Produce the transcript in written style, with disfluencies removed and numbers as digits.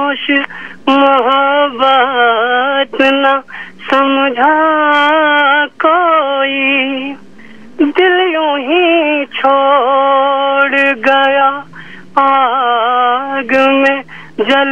होश मोहब्बत न समझा कोई, दिल यूं ही छोड़ गया आग में जल